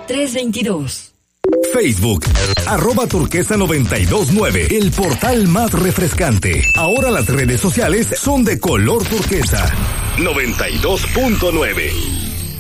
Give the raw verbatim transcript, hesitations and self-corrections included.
tres dos dos. Facebook, arroba turquesa noventa y dos nueve, el portal más refrescante. Ahora las redes sociales son de color turquesa. noventa y dos punto nueve.